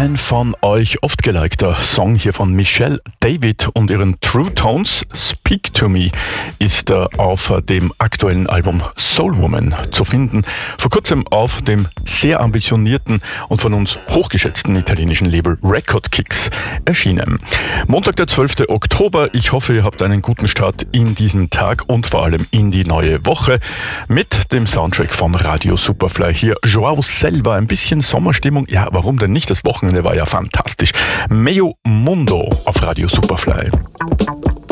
Ein von euch oft gelikter Song hier von Michelle David und ihren True Tones, Speak to Me, ist auf dem aktuellen Album Soul Woman zu finden. Vor kurzem auf dem sehr ambitionierten und von uns hochgeschätzten italienischen Label Record Kicks erschienen. Montag, der 12. Oktober. Ich hoffe, ihr habt einen guten Start in diesen Tag und vor allem in die neue Woche mit dem Soundtrack von Radio Superfly. Hier Joao Selva, ein bisschen Sommerstimmung. Ja, warum denn nicht? Das Wochenende war ja fantastisch. Meio Mundo auf Radio Superfly.